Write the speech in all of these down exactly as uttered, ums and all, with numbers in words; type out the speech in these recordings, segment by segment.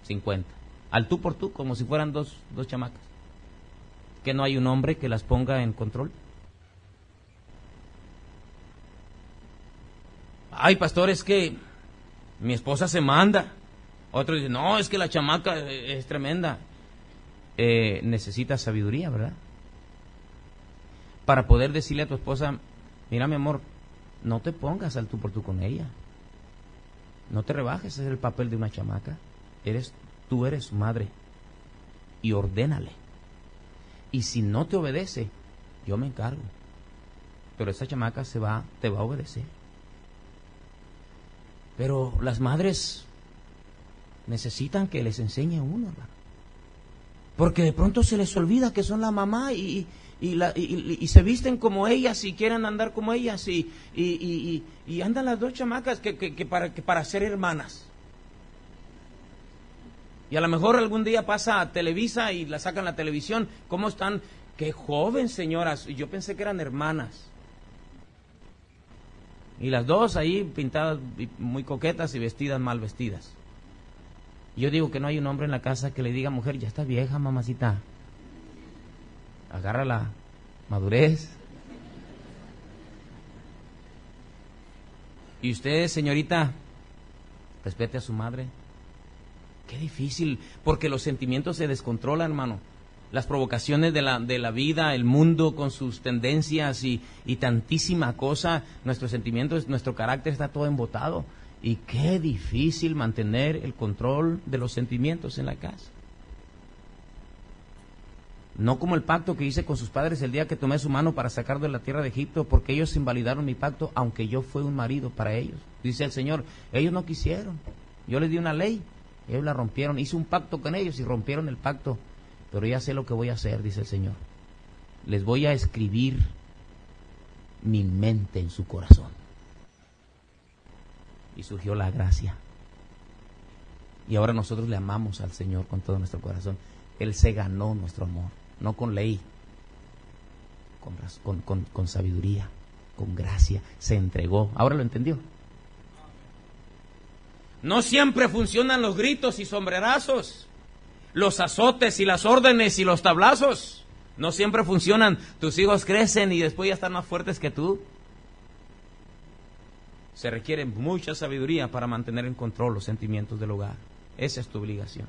cincuenta. Al tú por tú, como si fueran dos, dos chamacas. ¿Que no hay un hombre que las ponga en control? Ay, pastor, es que mi esposa se manda. Otro dice, no, es que la chamaca es tremenda. Eh, necesitas sabiduría, ¿verdad? Para poder decirle a tu esposa, mira mi amor, no te pongas al tú por tú con ella. No te rebajes, ese es el papel de una chamaca. Eres, tú eres su madre. Y ordénale. Y si no te obedece, yo me encargo. Pero esa chamaca se va, te va a obedecer. Pero las madres necesitan que les enseñe uno, hermano. Porque de pronto se les olvida que son la mamá y, y, la, y, y, y se visten como ellas y quieren andar como ellas y, y, y, y, y andan las dos chamacas que, que, que, para, que para ser hermanas. Y a lo mejor algún día pasa a Televisa y la sacan a la televisión. ¿Cómo están? ¡Qué joven, señoras! Y yo pensé que eran hermanas. Y las dos ahí pintadas muy coquetas y vestidas mal vestidas. Yo digo que no hay un hombre en la casa que le diga, mujer, ya está vieja, mamacita. Agarra la madurez. Y usted, señorita, respete a su madre. Qué difícil, porque los sentimientos se descontrolan, hermano. Las provocaciones de la, de la vida, el mundo con sus tendencias y, y tantísima cosa, nuestros sentimientos, nuestro carácter está todo embotado. Y qué difícil mantener el control de los sentimientos en la casa. No como el pacto que hice con sus padres el día que tomé su mano para sacar de la tierra de Egipto, porque ellos invalidaron mi pacto, aunque yo fui un marido para ellos. Dice el Señor, ellos no quisieron. Yo les di una ley, ellos la rompieron. Hice un pacto con ellos y rompieron el pacto. Pero ya sé lo que voy a hacer, dice el Señor. Les voy a escribir mi mente en su corazón. Y surgió la gracia. Y ahora nosotros le amamos al Señor con todo nuestro corazón. Él se ganó nuestro amor, no con ley, con, con, con, con sabiduría, con gracia. Se entregó. ¿Ahora lo entendió? No siempre funcionan los gritos y sombrerazos, los azotes y las órdenes y los tablazos. No siempre funcionan. Tus hijos crecen y después ya están más fuertes que tú. Se requiere mucha sabiduría para mantener en control los sentimientos del hogar. Esa es tu obligación.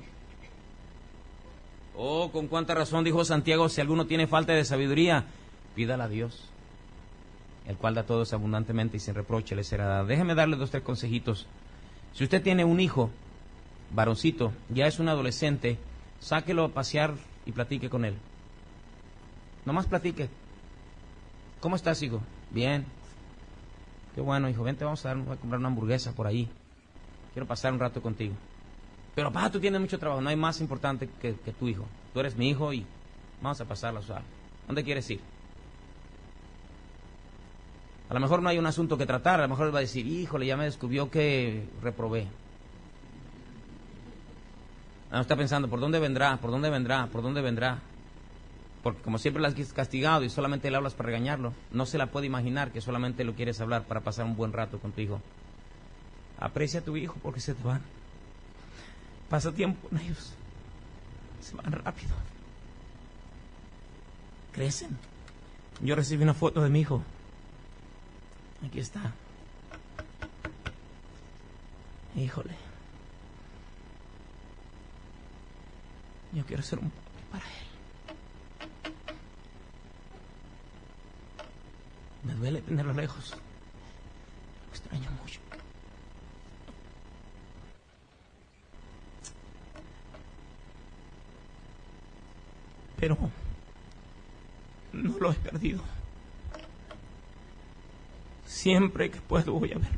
Oh, con cuánta razón dijo Santiago, si alguno tiene falta de sabiduría, pídala a Dios, el cual da a todos abundantemente y sin reproche le será dado. Déjeme darle dos, tres consejitos. Si usted tiene un hijo, varoncito, ya es un adolescente, sáquelo a pasear y platique con él. Nomás platique. ¿Cómo estás, hijo? Bien. Qué bueno, hijo, vente, vamos a, dar, a comprar una hamburguesa por ahí. Quiero pasar un rato contigo. Pero, papá, tú tienes mucho trabajo, no hay más importante que, que tu hijo. Tú eres mi hijo y vamos a pasarla suave. ¿Dónde quieres ir? A lo mejor no hay un asunto que tratar, a lo mejor él va a decir, híjole, ya me descubrió que reprobé. Ah, está pensando, ¿por dónde vendrá? ¿Por dónde vendrá? ¿Por dónde vendrá? Porque como siempre la has castigado y solamente le hablas para regañarlo, no se la puede imaginar que solamente lo quieres hablar para pasar un buen rato con tu hijo. Aprecia a tu hijo porque se te van. Pasa tiempo con ellos. Se van rápido. Crecen. Yo recibí una foto de mi hijo. Aquí está. Híjole. Yo quiero ser un papi para él. Me duele tenerlo lejos. Lo extraño mucho. Pero no lo he perdido. Siempre que puedo voy a verlo.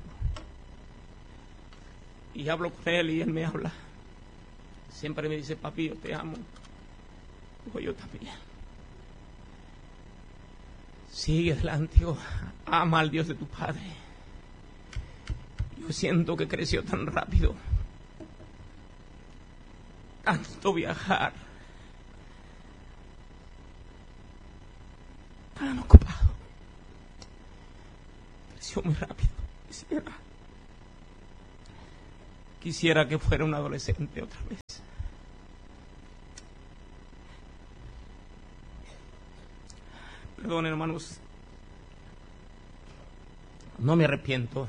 Y hablo con él y él me habla. Siempre me dice, papi, yo te amo. Digo, yo también. Sigue adelante, hijo. Ama al Dios de tu padre. Yo siento que creció tan rápido. Tanto viajar. Tan ocupado. Creció muy rápido. Quisiera. Quisiera que fuera un adolescente otra vez. Perdón, hermanos. No me arrepiento.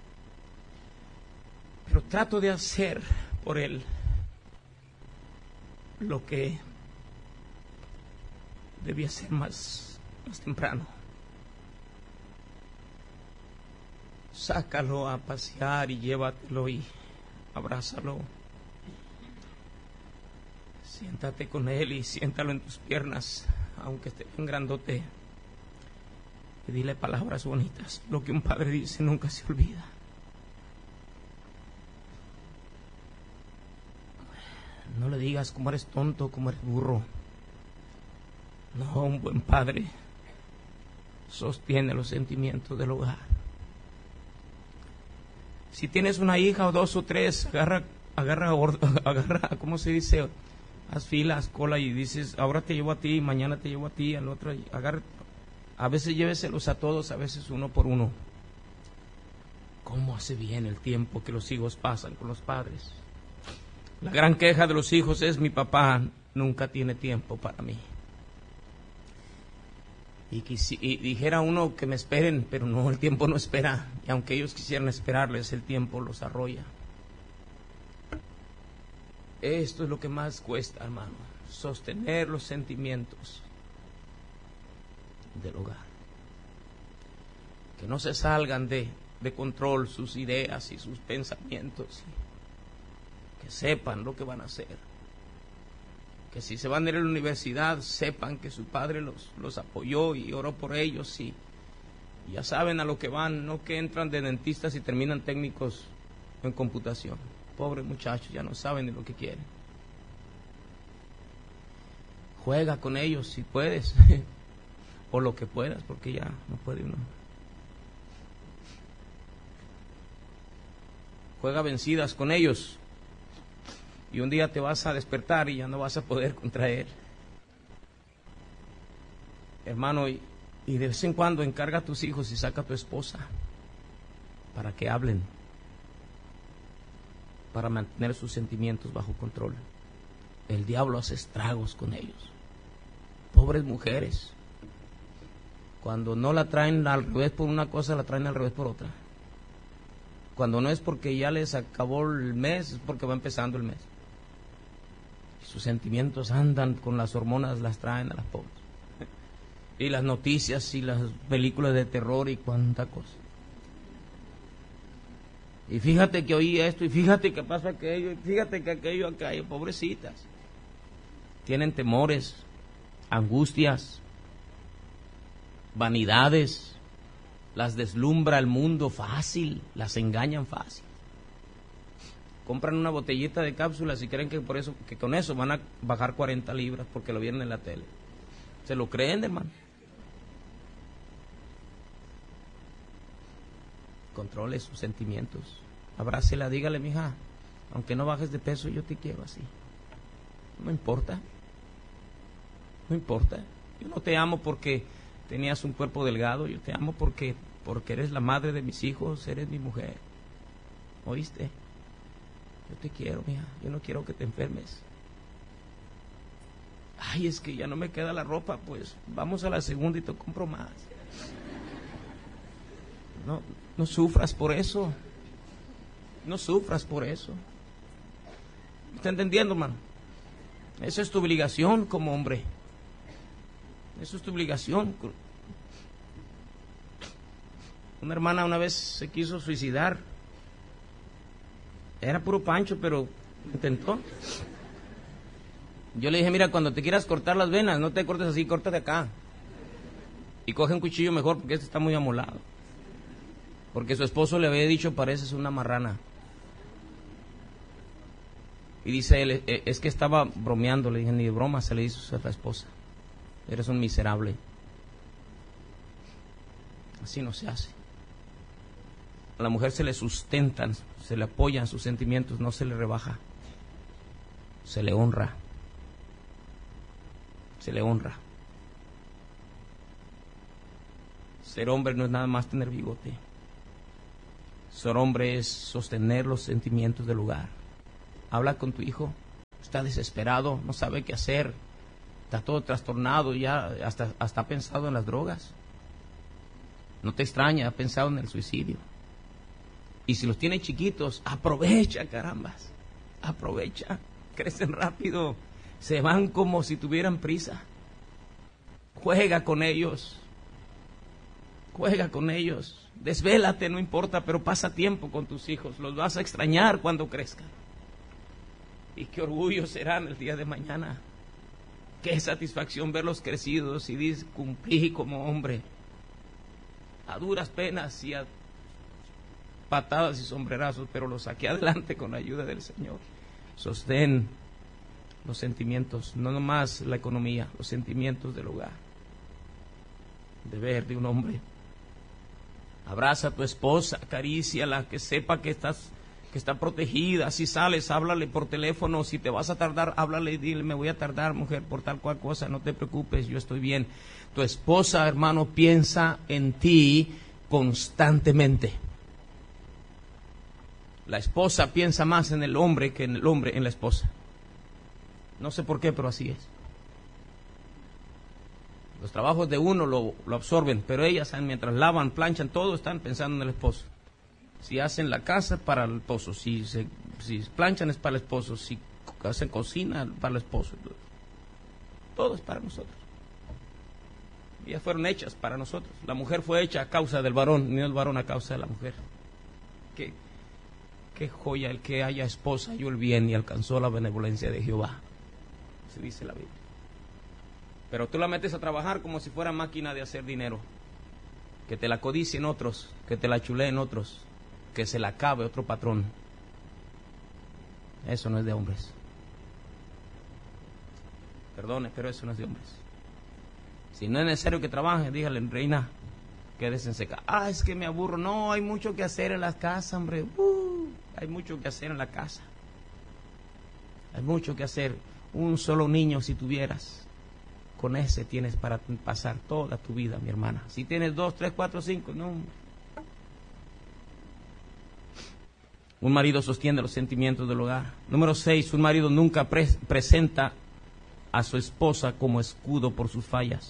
Pero trato de hacer por él lo que debía hacer más, más temprano. Sácalo a pasear y llévatelo y abrázalo. Siéntate con él y siéntalo en tus piernas, aunque esté bien grandote. Y dile palabras bonitas. Lo que un padre dice nunca se olvida. No le digas cómo eres tonto, cómo eres burro. No, un buen padre sostiene los sentimientos del hogar. Si tienes una hija o dos o tres, agarra, agarra, agarra, ¿cómo se dice? Haz filas, cola y dices, ahora te llevo a ti, mañana te llevo a ti, al otro, agarra. A veces lléveselos a todos, a veces uno por uno. ¿Cómo hace bien el tiempo que los hijos pasan con los padres? La gran queja de los hijos es: mi papá nunca tiene tiempo para mí. Y, quisi, y dijera uno que me esperen, pero no, el tiempo no espera. Y aunque ellos quisieran esperarles, el tiempo los arrolla. Esto es lo que más cuesta, hermano, sostener los sentimientos del hogar. Que no se salgan de, de control sus ideas y sus pensamientos. Que sepan lo que van a hacer. Que si se van a ir a la universidad, sepan que su padre los, los apoyó y oró por ellos. Y, y ya saben a lo que van, no que entran de dentistas y terminan técnicos en computación. Pobres muchachos, ya no saben de lo que quieren. Juega con ellos si puedes. O lo que puedas, porque ya no puede uno. Juega vencidas con ellos. Y un día te vas a despertar y ya no vas a poder contra él. Hermano, y, y de vez en cuando encarga a tus hijos y saca a tu esposa para que hablen, para mantener sus sentimientos bajo control. El diablo hace estragos con ellos. Pobres mujeres. Cuando no la traen al revés por una cosa, la traen al revés por otra. Cuando no es porque ya les acabó el mes, es porque va empezando el mes. Sus sentimientos andan con las hormonas, las traen a las pobres. Y las noticias y las películas de terror y cuánta cosa. Y fíjate que oí esto, y fíjate que pasa aquello, y fíjate que aquello acá, y pobrecitas. Tienen temores, angustias, vanidades, las deslumbra el mundo fácil, las engañan fácil. Compran una botellita de cápsulas y creen que por eso, que con eso van a bajar cuarenta libras porque lo vieron en la tele. ¿Se lo creen, hermano? Controle sus sentimientos. Abrácela, dígale: mija, aunque no bajes de peso, yo te quiero así. No importa. No importa. Yo no te amo porque tenías un cuerpo delgado. Yo te amo porque, porque eres la madre de mis hijos, eres mi mujer. ¿Oíste? Yo te quiero, mija. Yo no quiero que te enfermes. Ay, es que ya no me queda la ropa. Pues vamos a la segunda y te compro más. No, no sufras por eso. No sufras por eso. ¿Me está entendiendo, hermano? Eso es tu obligación como hombre. Eso es tu obligación. Una hermana una vez se quiso suicidar. Era puro pancho, pero intentó. Yo le dije: mira, cuando te quieras cortar las venas, no te cortes así, córtate acá. Y coge un cuchillo mejor, porque este está muy amolado. Porque su esposo le había dicho: pareces una marrana. Y dice él: es que estaba bromeando. Le dije: ni de broma se le hizo a la esposa. Eres un miserable. Así no se hace. A la mujer se le sustentan, se le apoyan sus sentimientos, no se le rebaja. Se le honra. Se le honra. Ser hombre no es nada más tener bigote. Ser hombre es sostener los sentimientos del hogar. Habla con tu hijo. Está desesperado, no sabe qué hacer. está todo trastornado, ya hasta, hasta ha pensado en las drogas. No te extraña, ha pensado en el suicidio. Y si los tiene chiquitos, aprovecha, carambas, aprovecha, crecen rápido, se van como si tuvieran prisa. Juega con ellos, juega con ellos, desvélate, no importa, pero pasa tiempo con tus hijos, los vas a extrañar cuando crezcan. Y qué orgullo serán el día de mañana, qué satisfacción verlos crecidos y dices, cumplí como hombre, a duras penas y a patadas y sombrerazos, pero los saqué adelante con la ayuda del Señor. Sostén los sentimientos, no nomás la economía, los sentimientos del hogar. Deber de un hombre. Abraza a tu esposa, acaríciala, que sepa que estás, que está protegida. Si sales, háblale por teléfono. Si te vas a tardar, háblale y dile, me voy a tardar, mujer, por tal cual cosa, no te preocupes, yo estoy bien. Tu esposa, hermano, piensa en ti constantemente. La esposa piensa más en el hombre que en el hombre en la esposa. No sé por qué, pero así es. Los trabajos de uno lo, lo absorben, pero ellas, mientras lavan, planchan, todo están pensando en el esposo. Si hacen la casa, para el esposo. Si, se, si planchan, es para el esposo. Si hacen cocina, para el esposo. Todo es para nosotros. Ellas fueron hechas para nosotros. La mujer fue hecha a causa del varón, no el varón a causa de la mujer. Qué, qué joya el que haya esposa, halló el bien y alcanzó la benevolencia de Jehová. Se dice la Biblia. Pero tú la metes a trabajar como si fuera máquina de hacer dinero. Que te la codicien otros, que te la chuleen otros, que se la acabe otro patrón. Eso no es de hombres. Perdone, pero eso no es de hombres. Si no es necesario que trabaje, dígale, reina, quédese en seca. Ah, es que me aburro. No, hay mucho que hacer en la casa, hombre. Uh, hay mucho que hacer en la casa. Hay mucho que hacer. Un solo niño si tuvieras. Con ese tienes para pasar toda tu vida, mi hermana. Si tienes dos, tres, cuatro, cinco, no. Un marido sostiene los sentimientos del hogar. Número seis, un marido nunca pre presenta a su esposa como escudo por sus fallas.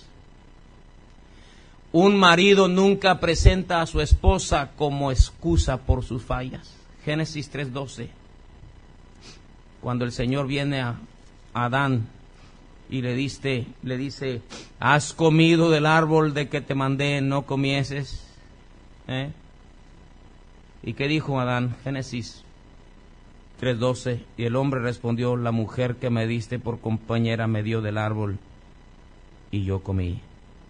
Un marido nunca presenta a su esposa como excusa por sus fallas. Génesis tres doce. Cuando el Señor viene a Adán y le diste, le dice, ¿has comido del árbol de que te mandé no comieses? ¿Eh? ¿Y qué dijo Adán? Génesis tres doce. Y el hombre respondió, la mujer que me diste por compañera me dio del árbol y yo comí.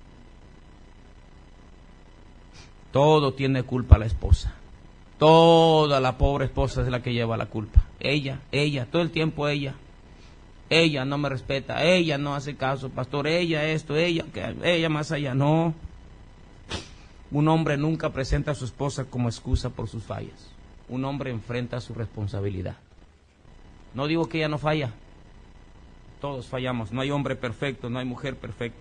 Todo tiene culpa la esposa. Toda la pobre esposa es la que lleva la culpa. Ella, ella, todo el tiempo ella. Ella no me respeta, ella no hace caso, pastor, ella esto, ella, que ella más allá. No. Un hombre nunca presenta a su esposa como excusa por sus fallas. Un hombre enfrenta su responsabilidad. No digo que ella no falla. Todos fallamos. No hay hombre perfecto, no hay mujer perfecta.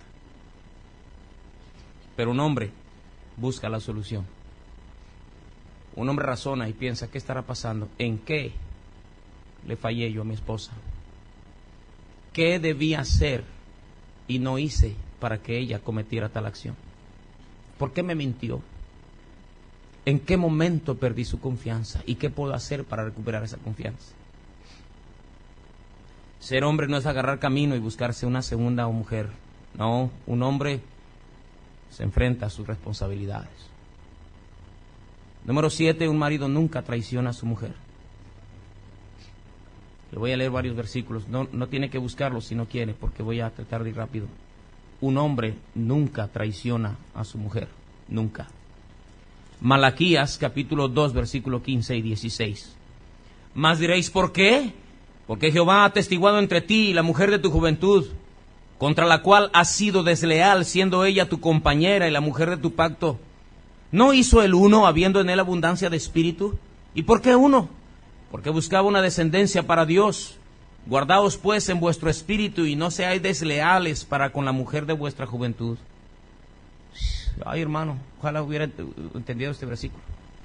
Pero un hombre busca la solución. Un hombre razona y piensa, ¿qué estará pasando? ¿En qué le fallé yo a mi esposa? ¿Qué debía hacer y no hice para que ella cometiera tal acción? ¿Por qué me mintió? ¿En qué momento perdí su confianza? ¿Y qué puedo hacer para recuperar esa confianza? Ser hombre no es agarrar camino y buscarse una segunda mujer. No, un hombre se enfrenta a sus responsabilidades. Número siete, un marido nunca traiciona a su mujer. Le voy a leer varios versículos. No, no tiene que buscarlos si no quiere, porque voy a tratar de ir rápido. Un hombre nunca traiciona a su mujer. Nunca. Malaquías, capítulo dos, versículo quince y dieciséis. Mas diréis, ¿por qué? Porque Jehová ha atestiguado entre ti y la mujer de tu juventud, contra la cual has sido desleal, siendo ella tu compañera y la mujer de tu pacto. ¿No hizo el uno, habiendo en él abundancia de espíritu? ¿Y por qué uno? Porque buscaba una descendencia para Dios. Guardaos pues en vuestro espíritu y no seáis desleales para con la mujer de vuestra juventud. Ay, hermano, ojalá hubiera entendido este versículo.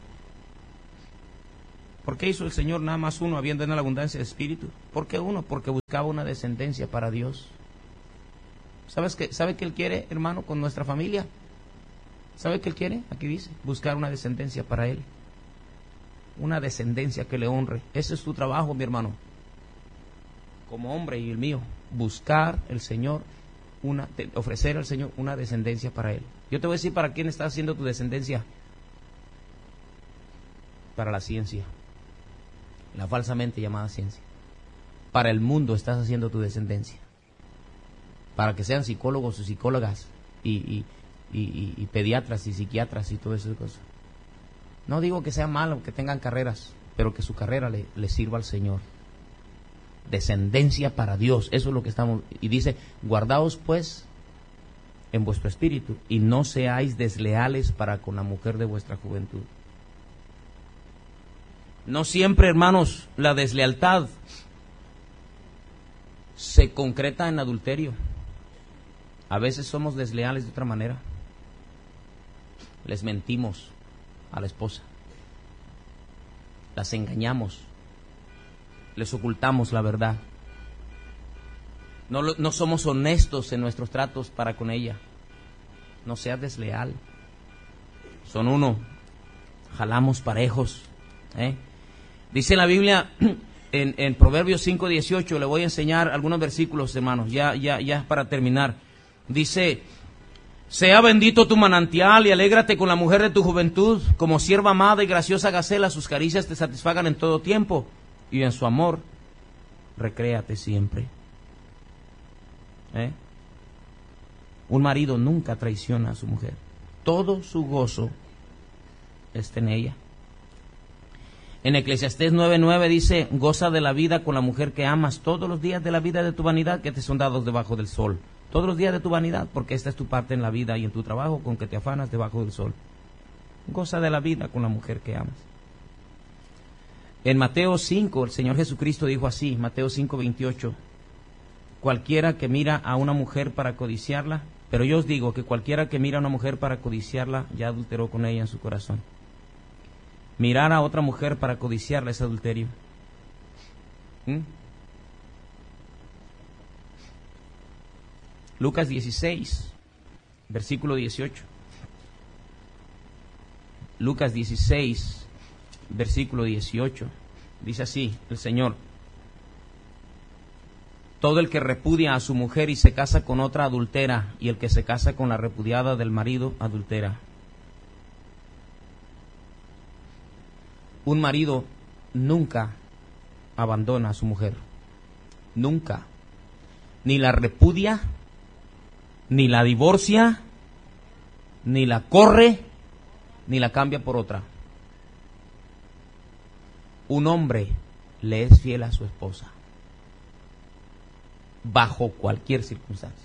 ¿Por qué hizo el Señor nada más uno, habiendo en él abundancia de espíritu? ¿Por qué uno? Porque buscaba una descendencia para Dios. ¿Sabes qué, ¿Sabe qué Él quiere, hermano, con nuestra familia? ¿Sabe qué Él quiere? Aquí dice, buscar una descendencia para Él. Una descendencia que le honre. Ese es tu trabajo, mi hermano. Como hombre y el mío, buscar el Señor, una, ofrecer al Señor una descendencia para Él. Yo te voy a decir para quién estás haciendo tu descendencia. Para la ciencia, la falsamente llamada ciencia. Para el mundo estás haciendo tu descendencia. Para que sean psicólogos o psicólogas y, y, y, y, y pediatras y psiquiatras y todas esas cosas. No digo que sea malo que tengan carreras, pero que su carrera le, le sirva al Señor. Descendencia para Dios, eso es lo que estamos. Y dice, guardaos pues en vuestro espíritu y no seáis desleales para con la mujer de vuestra juventud. No siempre, hermanos, la deslealtad se concreta en adulterio. A veces somos desleales de otra manera. Les mentimos a la esposa. Las engañamos. Les ocultamos la verdad. No, no somos honestos en nuestros tratos para con ella. No seas desleal. Son uno. Jalamos parejos. ¿eh? Dice la Biblia en, en Proverbios cinco dieciocho, le voy a enseñar algunos versículos, hermanos, ya, ya, ya para terminar. Dice, sea bendito tu manantial y alégrate con la mujer de tu juventud, como sierva amada y graciosa gacela, sus caricias te satisfagan en todo tiempo, y en su amor recréate siempre. ¿Eh? Un marido nunca traiciona a su mujer, todo su gozo está en ella. En Eclesiastés nueve nueve dice, goza de la vida con la mujer que amas todos los días de la vida de tu vanidad que te son dados debajo del sol. Todos los días de tu vanidad, porque esta es tu parte en la vida y en tu trabajo con que te afanas debajo del sol. Goza de la vida con la mujer que amas. En Mateo cinco, el Señor Jesucristo dijo así, Mateo cinco veintiocho, cualquiera que mira a una mujer para codiciarla, pero yo os digo que cualquiera que mira a una mujer para codiciarla, ya adulteró con ella en su corazón. Mirar a otra mujer para codiciarla es adulterio. ¿Mm? Lucas dieciséis, versículo dieciocho. Lucas dieciséis, versículo dieciocho. Dice así el Señor: todo el que repudia a su mujer y se casa con otra adultera, y el que se casa con la repudiada del marido adultera. Un marido nunca abandona a su mujer. Nunca. Ni la repudia, ni la divorcia, ni la corre, ni la cambia por otra. Un hombre le es fiel a su esposa, bajo cualquier circunstancia.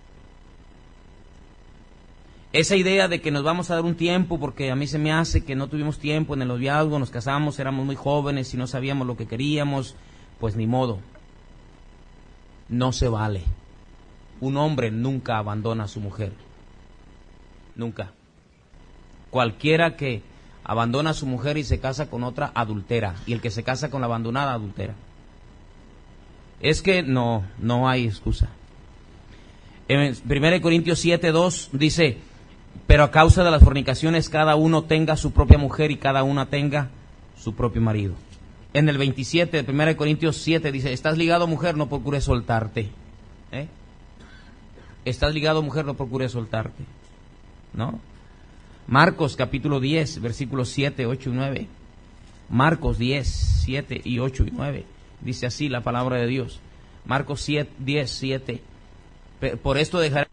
Esa idea de que nos vamos a dar un tiempo, porque a mí se me hace que no tuvimos tiempo en el noviazgo, nos casamos, éramos muy jóvenes y no sabíamos lo que queríamos, pues ni modo. No se vale. Un hombre nunca abandona a su mujer. Nunca. Cualquiera que abandona a su mujer y se casa con otra, adultera. Y el que se casa con la abandonada, adultera. Es que no, no hay excusa. En primera Corintios siete dos dice, pero a causa de las fornicaciones cada uno tenga su propia mujer y cada una tenga su propio marido. En el veintisiete de primera Corintios siete dice, estás ligado mujer, no procures soltarte. ¿Eh? Estás ligado mujer, no procures soltarte. ¿No? Marcos capítulo diez, versículos siete, ocho y nueve. Marcos diez, siete y ocho y nueve. Dice así la palabra de Dios. Marcos siete, diez, siete. Por esto dejaré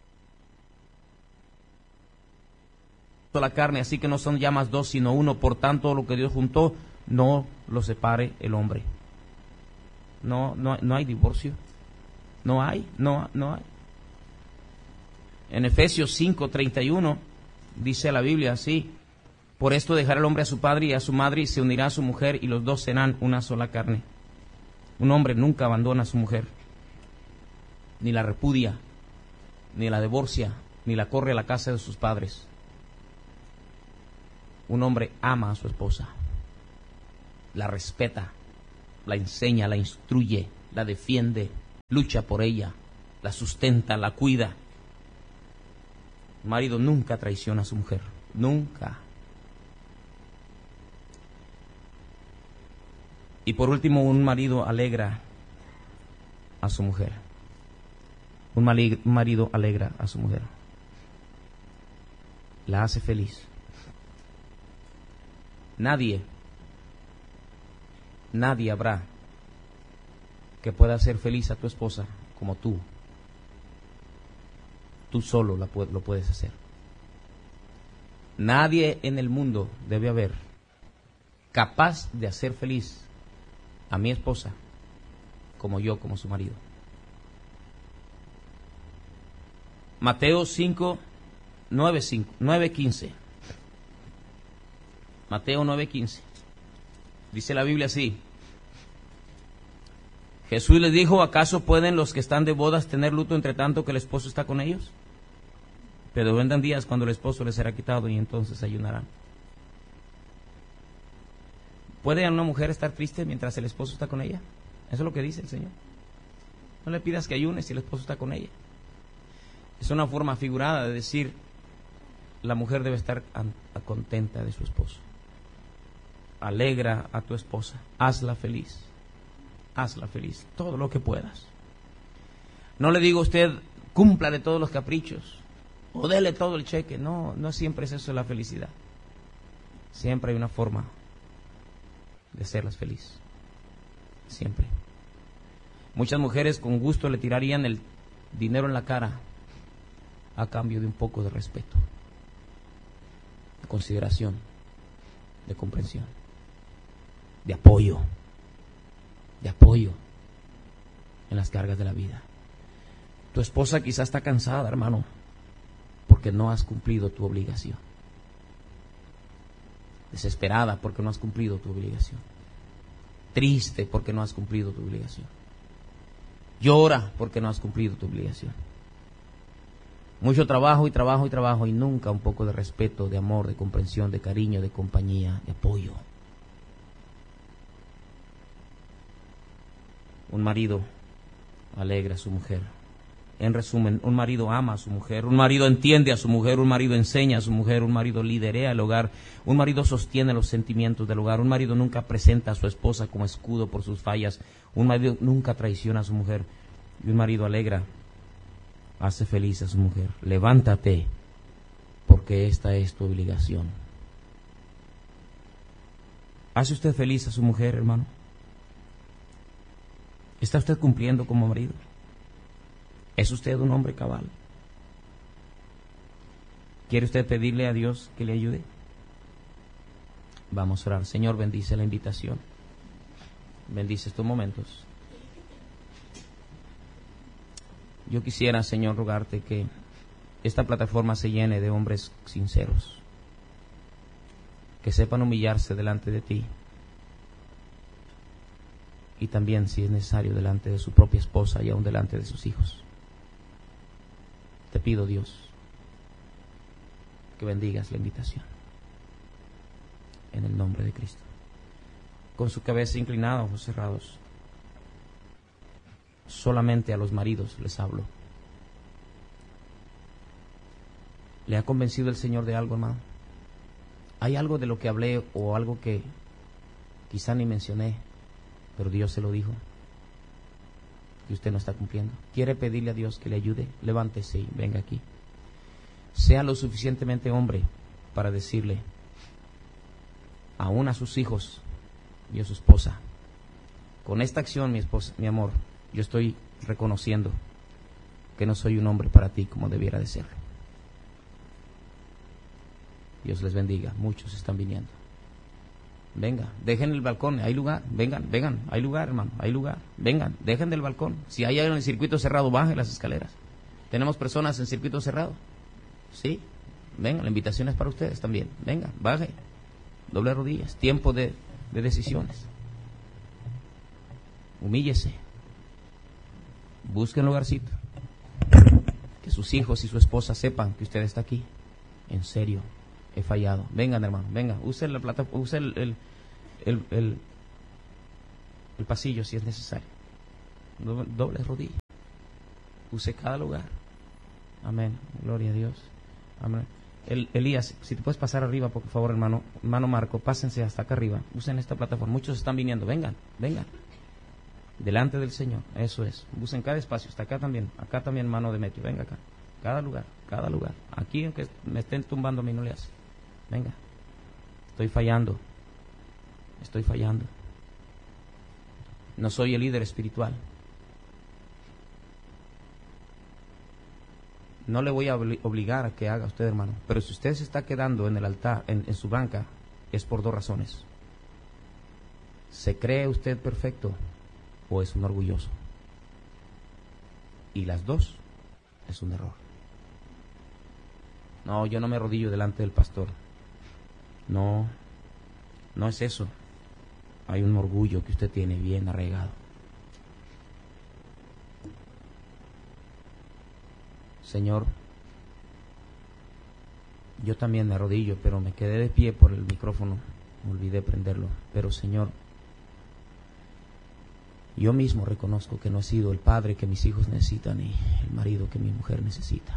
la carne, así que no son ya más dos, sino uno. Por tanto, lo que Dios juntó, no lo separe el hombre. No, no, no hay divorcio. No hay, no, no hay. En Efesios cinco, treinta y uno, dice la Biblia así: por esto dejará el hombre a su padre y a su madre y se unirá a su mujer y los dos serán una sola carne. Un hombre nunca abandona a su mujer, ni la repudia, ni la divorcia, ni la corre a la casa de sus padres. Un hombre ama a su esposa, la respeta, la enseña, la instruye, la defiende, lucha por ella, la sustenta, la cuida. Un marido nunca traiciona a su mujer. Nunca. Y por último, un marido alegra a su mujer. Un marido alegra a su mujer. La hace feliz. Nadie, nadie habrá que pueda hacer feliz a tu esposa como tú. Tú solo la, lo puedes hacer. Nadie en el mundo debe haber capaz de hacer feliz a mi esposa como yo, como su marido. Mateo cinco, nueve, quince. Mateo nueve, quince. Dice la Biblia así. Jesús les dijo, ¿acaso pueden los que están de bodas tener luto entre tanto que el esposo está con ellos? Pero vendrán días cuando el esposo les será quitado y entonces ayunarán. ¿Puede una mujer estar triste mientras el esposo está con ella? Eso es lo que dice el Señor. No le pidas que ayune si el esposo está con ella. Es una forma figurada de decir, la mujer debe estar contenta de su esposo. Alegra a tu esposa, hazla feliz, hazla feliz, todo lo que puedas. No le digo a usted, cúmplale todos los caprichos, o dele todo el cheque. No, no siempre es eso la felicidad. Siempre hay una forma de hacerlas feliz. Siempre. Muchas mujeres con gusto le tirarían el dinero en la cara a cambio de un poco de respeto, de consideración, de comprensión, de apoyo, de apoyo en las cargas de la vida. Tu esposa quizás está cansada, hermano, porque no has cumplido tu obligación. Desesperada porque no has cumplido tu obligación. Triste porque no has cumplido tu obligación. Llora porque no has cumplido tu obligación. Mucho trabajo y trabajo y trabajo y nunca un poco de respeto, de amor, de comprensión, de cariño, de compañía, de apoyo. Un marido alegra a su mujer. En resumen, un marido ama a su mujer, un marido entiende a su mujer, un marido enseña a su mujer, un marido liderea el hogar, un marido sostiene los sentimientos del hogar, un marido nunca presenta a su esposa como escudo por sus fallas, un marido nunca traiciona a su mujer y un marido alegra, hace feliz a su mujer. Levántate, porque esta es tu obligación. ¿Hace usted feliz a su mujer, hermano? ¿Está usted cumpliendo como marido? ¿Es usted un hombre cabal? ¿Quiere usted pedirle a Dios que le ayude? Vamos a orar. Señor, bendice la invitación. Bendice estos momentos. Yo quisiera, Señor, rogarte que esta plataforma se llene de hombres sinceros, que sepan humillarse delante de ti y también, si es necesario, delante de su propia esposa y aún delante de sus hijos. Te pido, Dios, que bendigas la invitación en el nombre de Cristo. Con su cabeza inclinada, ojos cerrados, solamente a los maridos les hablo. ¿Le ha convencido el Señor de algo, hermano? ¿Hay algo de lo que hablé o algo que quizá ni mencioné, pero Dios se lo dijo, que usted no está cumpliendo? ¿Quiere pedirle a Dios que le ayude? Levántese y venga aquí. Sea lo suficientemente hombre para decirle aún a sus hijos y a su esposa, con esta acción, mi esposa, mi amor, yo estoy reconociendo que no soy un hombre para ti como debiera de serlo. Dios les bendiga. Muchos están viniendo. Venga, dejen el balcón, hay lugar, vengan, vengan, hay lugar, hermano, hay lugar, vengan, dejen del balcón. Si hay alguien en el circuito cerrado, bajen las escaleras. Tenemos personas en circuito cerrado. Sí, vengan, la invitación es para ustedes también. Vengan, bajen, doble rodillas, tiempo de, de decisiones. Humíllese, busquen lugarcito, que sus hijos y su esposa sepan que usted está aquí. En serio, he fallado. Vengan, hermano, vengan, use la plata, use el, el, el, el, el pasillo si es necesario. Doble, doble rodilla. Use cada lugar. Amén. Gloria a Dios. Amén. El, Elías, si te puedes pasar arriba, por favor, hermano. Hermano Marco, pásense hasta acá arriba. Usen esta plataforma. Muchos están viniendo. Vengan, vengan. Delante del Señor. Eso es. Usen cada espacio. Hasta acá también. Acá también, hermano Demetrio. Venga acá. Cada lugar, cada lugar. Aquí, aunque me estén tumbando, a mí no le hace. Venga. Estoy fallando. Estoy fallando. No soy el líder espiritual. No le voy a obligar a que haga usted, hermano. Pero si usted se está quedando en el altar, en, en su banca, es por dos razones. ¿Se cree usted perfecto o es un orgulloso? Y las dos es un error. No, yo no me arrodillo delante del pastor. No, no es eso. Hay un orgullo que usted tiene bien arraigado. Señor, yo también me arrodillo, pero me quedé de pie por el micrófono. Me olvidé prenderlo. Pero Señor, yo mismo reconozco que no he sido el padre que mis hijos necesitan ni el marido que mi mujer necesita.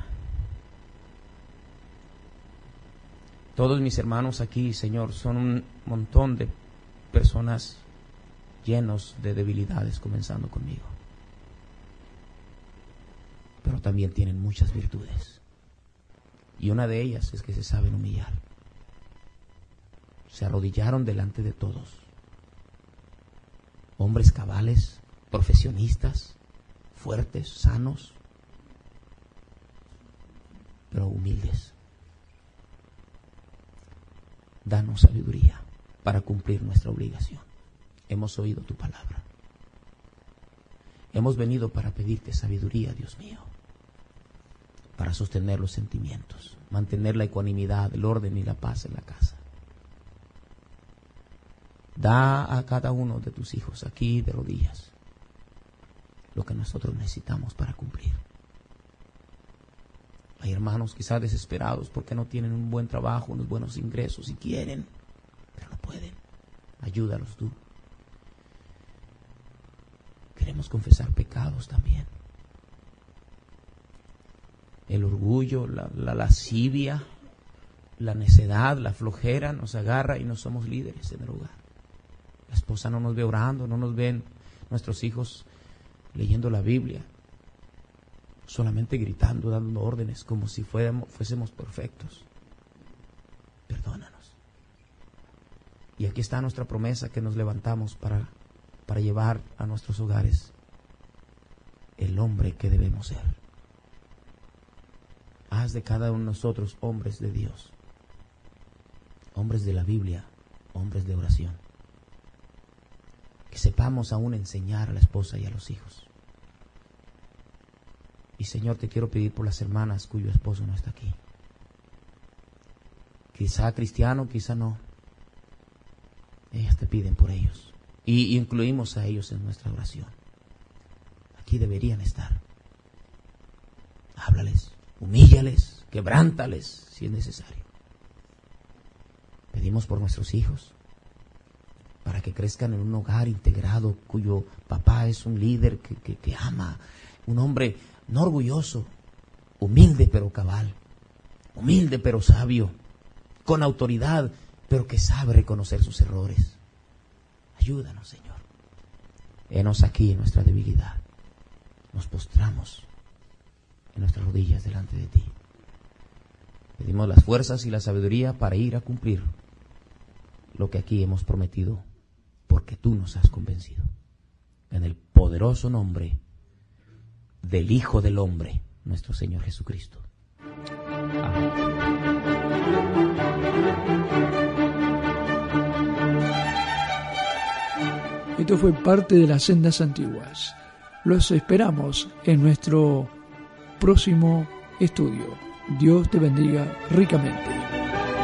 Todos mis hermanos aquí, Señor, son un montón de personas llenos de debilidades, comenzando conmigo. Pero también tienen muchas virtudes. Y una de ellas es que se saben humillar. Se arrodillaron delante de todos. Hombres cabales, profesionistas, fuertes, sanos, pero humildes. Danos sabiduría para cumplir nuestra obligación. Hemos oído tu palabra. Hemos venido para pedirte sabiduría, Dios mío, para sostener los sentimientos, mantener la ecuanimidad, el orden y la paz en la casa. Da a cada uno de tus hijos aquí de rodillas lo que nosotros necesitamos para cumplir. Hay hermanos quizás desesperados porque no tienen un buen trabajo, unos buenos ingresos y quieren, pero no pueden. Ayúdalos tú. Queremos confesar pecados también. El orgullo, la, la lascivia, la necedad, la flojera nos agarra y no somos líderes en el hogar. La esposa no nos ve orando, no nos ven nuestros hijos leyendo la Biblia, solamente gritando, dando órdenes como si fuéramos, fuésemos perfectos. Perdónanos. Y aquí está nuestra promesa que nos levantamos para, para llevar a nuestros hogares el hombre que debemos ser. Haz de cada uno de nosotros hombres de Dios, hombres de la Biblia, hombres de oración. Que sepamos aún enseñar a la esposa y a los hijos. Y Señor, te quiero pedir por las hermanas cuyo esposo no está aquí. Quizá cristiano, quizá no. Ellas te piden por ellos. Y incluimos a ellos en nuestra oración. Aquí deberían estar. Háblales, humíllales, quebrántales si es necesario. Pedimos por nuestros hijos, para que crezcan en un hogar integrado, cuyo papá es un líder que, que, que ama, un hombre no orgulloso, humilde pero cabal, humilde pero sabio, con autoridad, pero que sabe reconocer sus errores. Ayúdanos, Señor. Henos aquí en nuestra debilidad. Nos postramos en nuestras rodillas delante de ti. Pedimos las fuerzas y la sabiduría para ir a cumplir lo que aquí hemos prometido, porque tú nos has convencido. En el poderoso nombre del Hijo del Hombre, nuestro Señor Jesucristo. Amén. Esto fue parte de las Sendas Antiguas. Los esperamos en nuestro próximo estudio. Dios te bendiga ricamente.